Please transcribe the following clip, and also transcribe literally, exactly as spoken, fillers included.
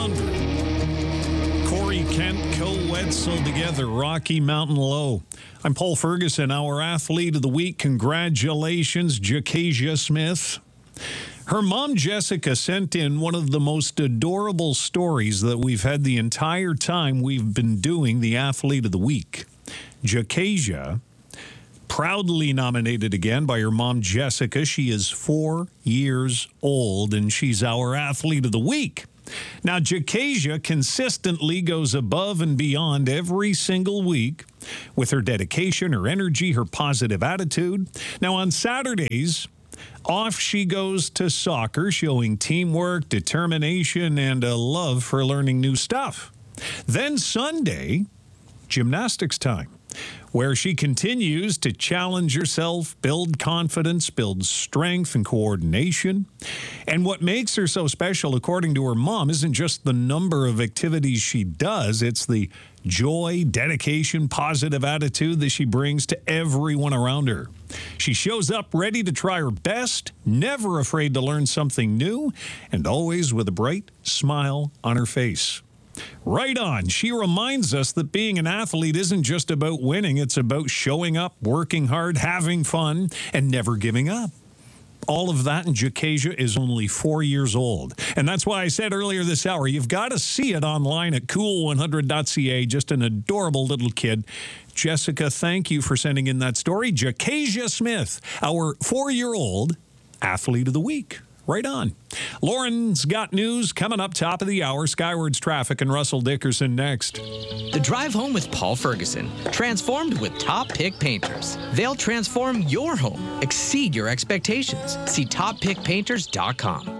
hundred. Corey Kent, co-Wetzel together, Rocky Mountain Low. I'm Paul Ferguson, our athlete of the week. Congratulations, Jakasia Smith. Her mom, Jessica, sent in one of the most adorable stories that we've had the entire time we've been doing the Athlete of the Week. Jakasia, proudly nominated again by her mom, Jessica. She is four years old, and she's our Athlete of the Week. Now, Jakasia consistently goes above and beyond every single week with her dedication, her energy, her positive attitude. Now, on Saturdays, off she goes to soccer, showing teamwork, determination, and a love for learning new stuff. Then Sunday, gymnastics time, where she continues to challenge herself, build confidence, build strength and coordination. And what makes her so special, according to her mom, isn't just the number of activities she does, it's the joy, dedication, positive attitude that she brings to everyone around her. She shows up ready to try her best, never afraid to learn something new, and always with a bright smile on her face. Right on. She reminds us that being an athlete isn't just about winning. It's about showing up, working hard, having fun, and never giving up. All of that, and Jakasia is only four years old. And that's why I said earlier this hour, you've got to see it online at cool one hundred dot c a. Just an adorable little kid. Jessica, thank you for sending in that story. Jakasia Smith, our four-year-old Athlete of the Week. Right on. Lauren's got news coming up top of the hour. Skywards traffic and Russell Dickerson next. The Drive Home with Paul Ferguson. Transformed with Top Pick Painters. They'll transform your home. Exceed your expectations. See top pick painters dot com.